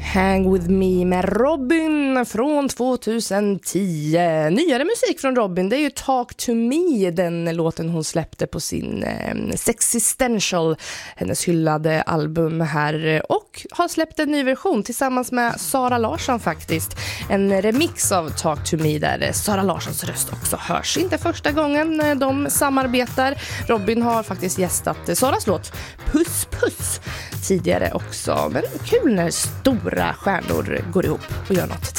Hang With Me med Robyn från 2010. Nyare musik från Robyn, det är ju Talk To Me, den låten hon släppte på sin Sexistential, hennes hyllade album här, och har släppt en ny version tillsammans med Sara Larsson faktiskt. En remix av Talk To Me där Sara Larssons röst också hörs. Inte första gången de samarbetar. Robyn har faktiskt gästat Saras låt Puss Puss tidigare också, men kul när stora stjärnor går ihop och gör något